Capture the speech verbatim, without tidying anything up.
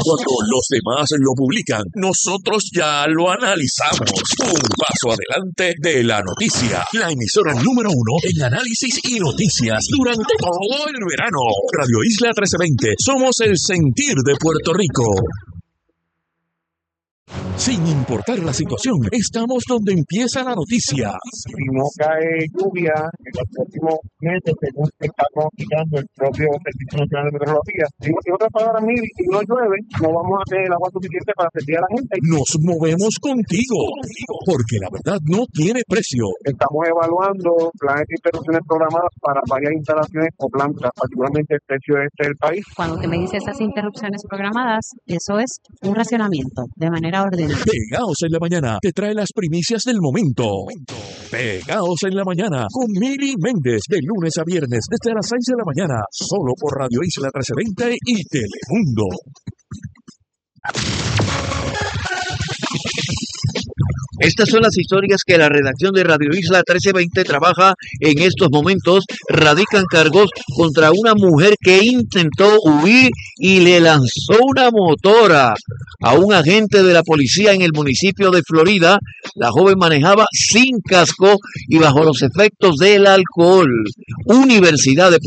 Cuando los demás lo publican, nosotros ya lo analizamos. Un paso adelante de la noticia. La emisora número uno en análisis y noticias durante todo el verano. Radio Isla trece veinte. Somos el sentir de Puerto Rico. Sin importar la situación, estamos donde empieza la noticia. Si no cae lluvia en los próximos meses, según está pronosticando el propio Servicio Nacional de Meteorología, en otras palabras, mil, si no llueve, no vamos a tener el agua suficiente para servir a la gente. Nos movemos contigo, porque la verdad no tiene precio. Estamos evaluando planes de interrupciones programadas para varias instalaciones o plantas, particularmente el tercio este del país. Cuando usted me dice esas interrupciones programadas, eso es un racionamiento de manera ordenada. Pegaos en la mañana te trae las primicias del momento. Pegaos en la mañana con Mili Méndez de lunes a viernes desde las seis de la mañana, solo por Radio Isla trece veinte y Telemundo. Estas son las historias que la redacción de Radio Isla trece veinte trabaja en estos momentos. Radican cargos contra una mujer que intentó huir y le lanzó una motora a un agente de la policía en el municipio de Florida. La joven manejaba sin casco y bajo los efectos del alcohol. Universidad de